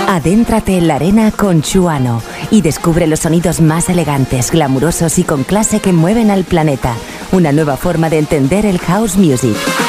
Adéntrate en la arena con Chuano y descubre los sonidos más elegantes, glamurosos y con clase que mueven al planeta. Una nueva forma de entender el house music.